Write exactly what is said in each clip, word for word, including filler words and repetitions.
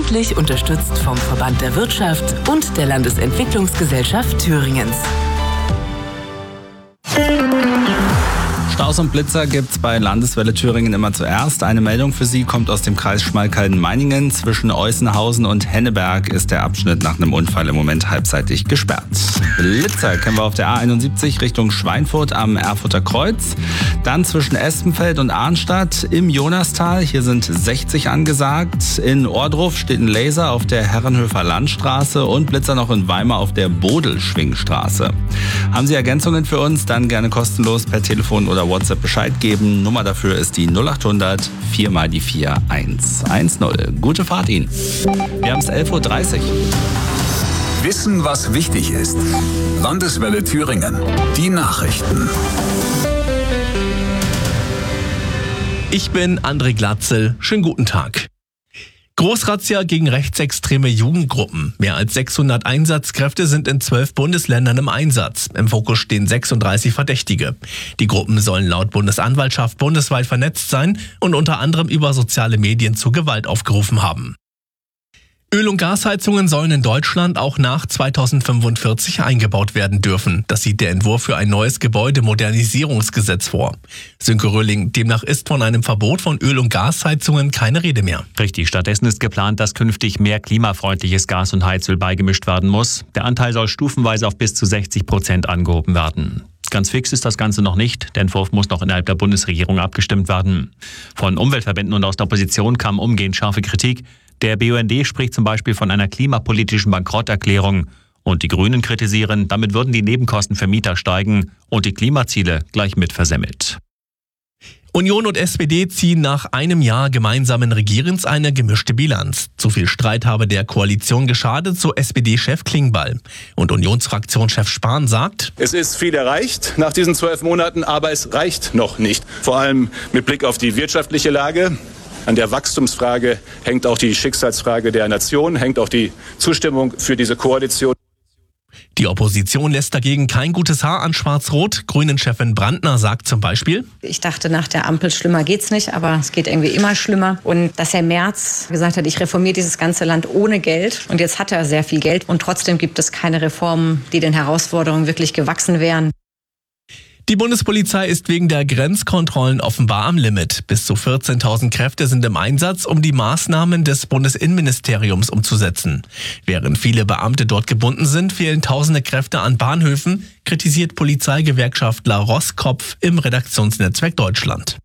freundlich unterstützt vom Verband der Wirtschaft und der Landesentwicklungsgesellschaft Thüringens. Staus und Blitzer gibt's bei Landeswelle Thüringen immer zuerst. Eine Meldung für Sie kommt aus dem Kreis Schmalkalden-Meiningen. Zwischen Eußenhausen und Henneberg ist der Abschnitt nach einem Unfall im Moment halbseitig gesperrt. Blitzer kennen wir auf der A einundsiebzig Richtung Schweinfurt am Erfurter Kreuz. Dann zwischen Espenfeld und Arnstadt im Jonastal. Hier sind sechzig angesagt. In Ohrdruf steht ein Laser auf der Herrenhöfer Landstraße und Blitzer noch in Weimar auf der Bodelschwingstraße. Haben Sie Ergänzungen für uns? Dann gerne kostenlos per Telefon oder WhatsApp Bescheid geben. Nummer dafür ist die null achthundert vier mal die vier eins eins null. Gute Fahrt Ihnen. Wir haben es elf Uhr dreißig. Wissen, was wichtig ist. Landeswelle Thüringen. Die Nachrichten. Ich bin André Glatzel. Schönen guten Tag. Großrazzia gegen rechtsextreme Jugendgruppen. Mehr als sechshundert Einsatzkräfte sind in zwölf Bundesländern im Einsatz. Im Fokus stehen sechsunddreißig Verdächtige. Die Gruppen sollen laut Bundesanwaltschaft bundesweit vernetzt sein und unter anderem über soziale Medien zu Gewalt aufgerufen haben. Öl- und Gasheizungen sollen in Deutschland auch nach zweitausendfünfundvierzig eingebaut werden dürfen. Das sieht der Entwurf für ein neues Gebäudemodernisierungsgesetz vor. Sönke Röhling, demnach ist von einem Verbot von Öl- und Gasheizungen keine Rede mehr. Richtig, stattdessen ist geplant, dass künftig mehr klimafreundliches Gas und Heizöl beigemischt werden muss. Der Anteil soll stufenweise auf bis zu sechzig Prozent angehoben werden. Ganz fix ist das Ganze noch nicht. Der Entwurf muss noch innerhalb der Bundesregierung abgestimmt werden. Von Umweltverbänden und aus der Opposition kam umgehend scharfe Kritik. Der B U N D spricht zum Beispiel von einer klimapolitischen Bankrotterklärung. Und die Grünen kritisieren, damit würden die Nebenkosten für Mieter steigen und die Klimaziele gleich mit versemmelt. Union und S P D ziehen nach einem Jahr gemeinsamen Regierens eine gemischte Bilanz. Zu viel Streit habe der Koalition geschadet, so S P D-Chef Klingbeil. Und Unionsfraktionschef Spahn sagt: Es ist viel erreicht nach diesen zwölf Monaten, aber es reicht noch nicht. Vor allem mit Blick auf die wirtschaftliche Lage. An der Wachstumsfrage hängt auch die Schicksalsfrage der Nation, hängt auch die Zustimmung für diese Koalition. Die Opposition lässt dagegen kein gutes Haar an Schwarz-Rot. Grünen-Chefin Brandner sagt zum Beispiel: Ich dachte, nach der Ampel schlimmer geht's nicht, aber es geht irgendwie immer schlimmer. Und dass Herr Merz gesagt hat, ich reformiere dieses ganze Land ohne Geld. Und jetzt hat er sehr viel Geld und trotzdem gibt es keine Reformen, die den Herausforderungen wirklich gewachsen wären. Die Bundespolizei ist wegen der Grenzkontrollen offenbar am Limit. Bis zu vierzehntausend Kräfte sind im Einsatz, um die Maßnahmen des Bundesinnenministeriums umzusetzen. Während viele Beamte dort gebunden sind, fehlen tausende Kräfte an Bahnhöfen, kritisiert Polizeigewerkschaftler Roskopf im Redaktionsnetzwerk Deutschland.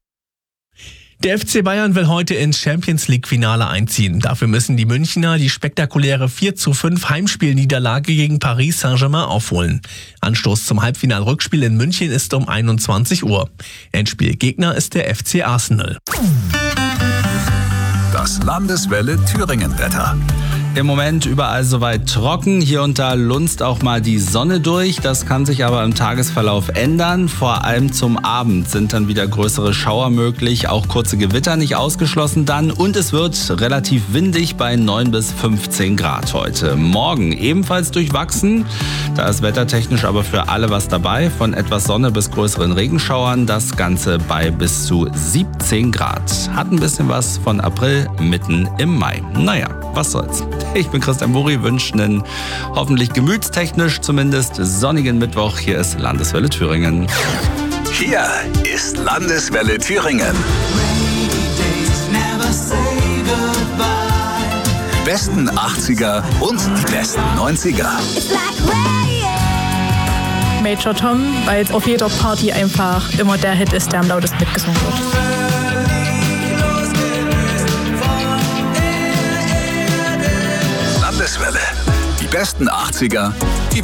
Der F C Bayern will heute ins Champions-League-Finale einziehen. Dafür müssen die Münchner die spektakuläre vier zu fünf Heimspielniederlage gegen Paris Saint-Germain aufholen. Anstoß zum Halbfinal-Rückspiel in München ist um einundzwanzig Uhr. Endspielgegner ist der F C Arsenal. Das Landeswelle Thüringen-Wetter. Im Moment überall soweit trocken. Hier und da lunzt auch mal die Sonne durch. Das kann sich aber im Tagesverlauf ändern. Vor allem zum Abend sind dann wieder größere Schauer möglich. Auch kurze Gewitter nicht ausgeschlossen dann. Und es wird relativ windig bei neun bis fünfzehn Grad heute. Morgen ebenfalls durchwachsen. Da ist wettertechnisch aber für alle was dabei. Von etwas Sonne bis größeren Regenschauern. Das Ganze bei bis zu siebzehn Grad. Hat ein bisschen was von April mitten im Mai. Naja, was soll's. Ich bin Christian Buri, wünsche einen hoffentlich gemütstechnisch zumindest sonnigen Mittwoch. Hier ist Landeswelle Thüringen. Hier ist Landeswelle Thüringen. Die besten achtziger und die besten neunziger. Major Tom, weil es auf jeder Party einfach immer der Hit ist, der am lautesten mitgesungen wird. Landeswelle. Die besten achtziger, die